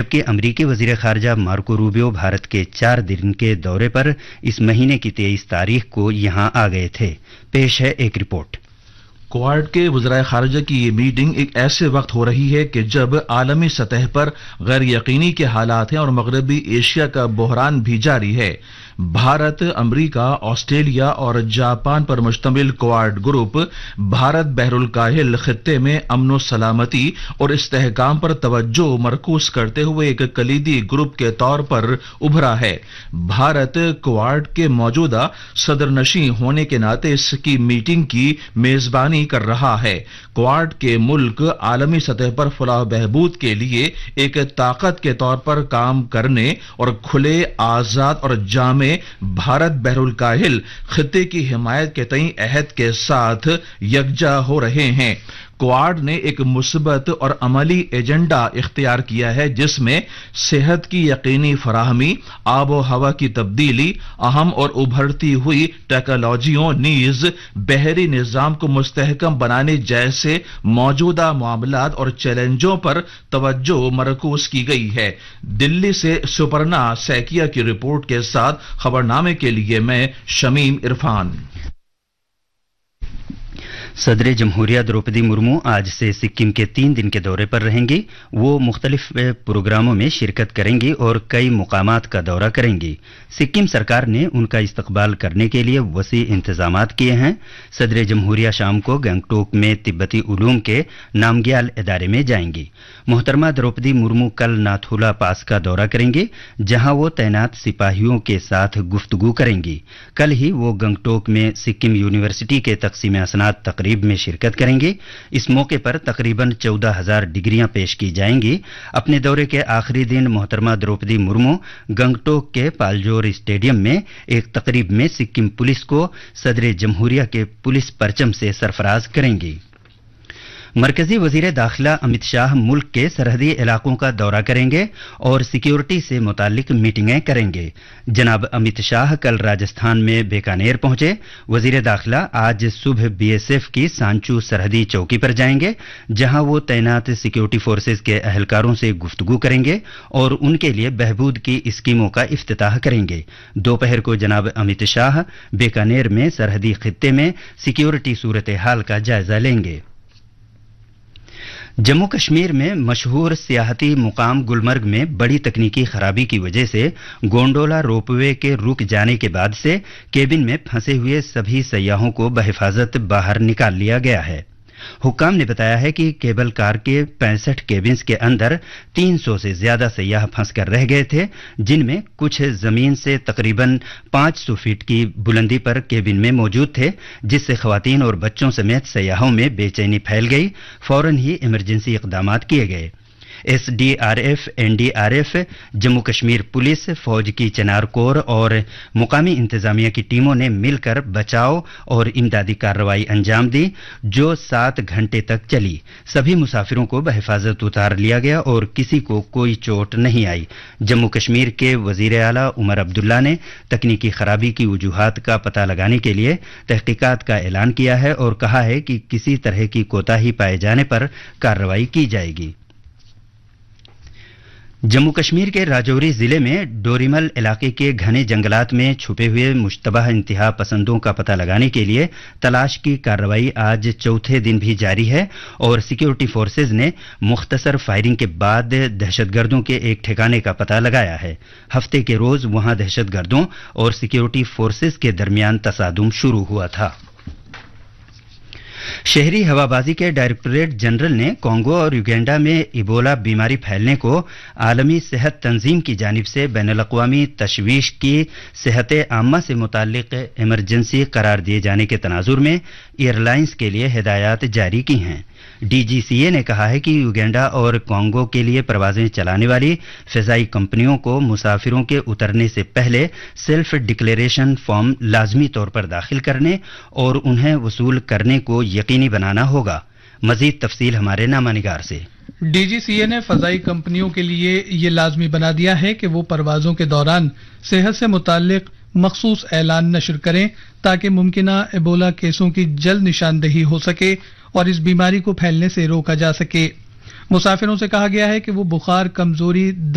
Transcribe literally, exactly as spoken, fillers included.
जबकि अमरीकी वजीर खारजा मार्को रूबियो भारत के चार दिन के दौरे पर इस महीने की तेईस तारीख को यहां आ गए थे। पेश है एक रिपोर्ट। क्वाड के वज़राए खारजा की ये मीटिंग एक ऐसे वक्त हो रही है कि जब आलमी सतह पर गैर यकीनी के हालात हैं और मगरबी एशिया का बहरान भी जारी है। भारत, अमेरिका, ऑस्ट्रेलिया और जापान पर मुश्तमिल क्वाड ग्रुप भारत बहरुल काहिल खित्ते में अमन सलामती और इस्तेहकाम पर तवज्जो मरकूज करते हुए एक कलीदी ग्रुप के तौर पर उभरा है। भारत क्वाड के मौजूदा सदरनशी होने के नाते इसकी मीटिंग की मेजबानी कर रहा है। क्वाड के मुल्क आलमी सतह पर फलाह बहबूद के लिए एक ताकत के तौर पर काम करने और खुले, आजाद और जामे भारत बहरुल काहिल खित्ते की हिमायत के तई अहद के साथ यकजा हो रहे हैं। क्वाड ने एक मुस्बत और अमली एजेंडा इख्तियार किया है जिसमें सेहत की यकीनी फराहमी, आबो हवा की तब्दीली, अहम और उभरती हुई टेक्नोलॉजियों नीज बहरी निजाम को मुस्तहकम बनाने जैसे मौजूदा मामलात और चैलेंजों पर तवज्जो मरकूज की गई है। दिल्ली से सुपर्णा सैकिया की रिपोर्ट के साथ खबरनामे के लिए मैं शमीम इरफान। सदर जमहूरिया द्रौपदी मुर्मू आज से सिक्किम के तीन दिन के दौरे पर रहेंगी। वो मुख्तलिफ प्रोग्रामों में शिरकत करेंगी और कई मुकामात का दौरा करेंगी। सिक्किम सरकार ने उनका इस्तकबाल करने के लिए वसी इंतजामात किए हैं। सदर जमहूरिया शाम को गंगटोक में तिब्बती उलूम के नामग्याल इदारे में जाएंगी। मोहतरमा द्रौपदी मुर्मू कल नाथुला पास का दौरा करेंगी, जहां वो तैनात सिपाहियों के साथ गुफ्तगू करेंगी। कल ही वो गंगटोक में सिक्किम यूनिवर्सिटी के तकसीम असनाद तकरीब में शिरकत करेंगे। इस मौके पर तकरीबन चौदह हजार डिग्रियां पेश की जाएंगी। अपने दौरे के आखिरी दिन मोहतरमा द्रौपदी मुर्मू गंगटोक के पालजोर स्टेडियम में एक तकरीब में सिक्किम पुलिस को सदर जमहूरिया के पुलिस परचम से सरफराज करेंगी। मरकजी वजीर दाखिला अमित शाह मुल्क के सरहदी इलाकों का दौरा करेंगे और सिक्योरिटी से मुतालिक मीटिंगें करेंगे। जनाब अमित शाह कल राजस्थान में बीकानेर पहुंचे। वजीर दाखिला आज सुबह बीएसएफ की सांचू सरहदी चौकी पर जाएंगे, जहां वो तैनात सिक्योरिटी फोर्सेज के अहलकारों से गुफ्तगू करेंगे और उनके लिए बहबूद की स्कीमों का इफ्तिताह करेंगे। दोपहर को जनाब अमित शाह बीकानेर में सरहदी खित्ते में सिक्योरिटी सूरत हाल का जायजा लेंगे। जम्मू कश्मीर में मशहूर सियाहती मुकाम गुलमर्ग में बड़ी तकनीकी खराबी की वजह से गोंडोला रोपवे के रुक जाने के बाद से केबिन में फंसे हुए सभी सयाहों को बहिफाजत बाहर निकाल लिया गया है। हुक्काम ने बताया है कि केबल कार के पैंसठ केबिन्स के अंदर तीन सौ से ज्यादा सयाह फंस कर रह गए थे, जिनमें कुछ जमीन से तकरीबन पाँच सौ फीट की बुलंदी पर केबिन में मौजूद थे, जिससे खवातीन और बच्चों समेत सयाहों में बेचैनी फैल गई। फौरन ही इमरजेंसी इकदामात किए गए। SDRF, NDRF, Jammu Kashmir police, फौज की चनार कोर और मुकामी इंतजामिया की टीमों ने मिलकर बचाव और इमदादी कार्रवाई अंजाम दी, जो सात घंटे तक चली। सभी मुसाफिरों को बहिफाजत उतार लिया गया और किसी को कोई चोट नहीं आई। जम्मू कश्मीर के वजीर आला उमर अब्दुल्ला ने तकनीकी खराबी की वजूहात का पता लगाने के लिए तहकीकात का ऐलान किया है और कहा है कि किसी तरह की कोताही पाए जाने पर कार्रवाई की जाएगी। जम्मू कश्मीर के राजौरी जिले में डोरीमल इलाके के घने जंगलात में छुपे हुए मुश्तबह इंतहा पसंदों का पता लगाने के लिए तलाश की कार्रवाई आज चौथे दिन भी जारी है और सिक्योरिटी फोर्सेज ने मुख्तसर फायरिंग के बाद दहशतगर्दों के एक ठिकाने का पता लगाया है। हफ्ते के रोज वहां दहशतगर्दों और सिक्योरिटी फोर्सेज के दरमियान तसादुम शुरू हुआ था। शहरी हवाबाजी के डायरेक्टोरेट जनरल ने कांगो और युगांडा में इबोला बीमारी फैलने को आलमी सेहत तंजीम की जानिब से बैनुल-अक़वामी तशवीश की सेहत आम्मा से मुताल्लिक इमरजेंसी करार दिए जाने के तनाजुर में एयरलाइंस के लिए हिदायत जारी की हैं। डीजीसीए ने कहा है कि युगांडा और कांगो के लिए परवाजें चलाने वाली फिजाई कंपनियों को मुसाफिरों के उतरने से पहले सेल्फ डिक्लेरेशन फॉर्म लाजमी तौर पर दाखिल करने और उन्हें वसूल करने को यकीनी बनाना होगा। मजीद तफसील हमारे नामानिगार से। डीजीसीए ने फजाई कंपनियों के लिए ये लाजमी बना दिया है कि वो परवाजों के दौरान सेहत से मुताल्लिक मखसूस ऐलान नशर करें ताकि मुमकिना एबोला केसों की जल्द निशानदेही हो सके और इस बीमारी को फैलने से रोका जा सके। मुसाफिरों से कहा गया है कि वो बुखार, कमजोरी,